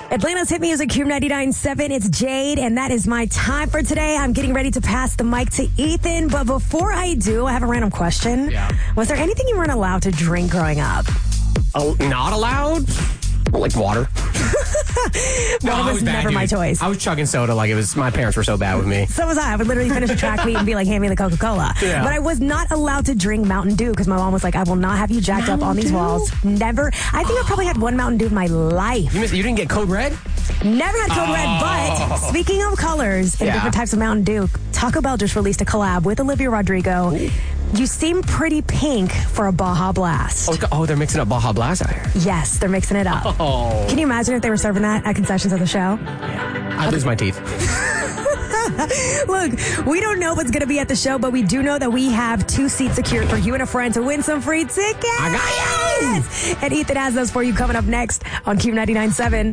Atlanta's hit music, Cube 99.7. It's Jade, and that is my time for today. I'm getting ready to pass the mic to Ethan, but before I do, I have a random question. Yeah. Was there anything you weren't allowed to drink growing up? Oh, not allowed? Like water. Water was never my choice. I was chugging soda like it was, my parents were so bad with me. So was I. I would literally finish a track meet and be like, hand me the Coca-Cola. Yeah. But I was not allowed to drink Mountain Dew because my mom was like, I will not have you jacked up on these walls. Never. I think I probably had one Mountain Dew in my life. You didn't get Code Red? Never had Code Red, but speaking of colors and different types of Mountain Dew, Taco Bell just released a collab with Olivia Rodrigo. Ooh. You seem pretty pink for a Baja Blast. Oh, they're mixing up Baja Blast out here. Yes, they're mixing it up. Oh. Can you imagine if they were serving that at concessions at the show? Yeah. I'd lose my teeth. Look, we don't know what's going to be at the show, but we do know that we have 2 seats secured for you and a friend to win some free tickets. I got you! And Ethan has those for you coming up next on Cube 99.7.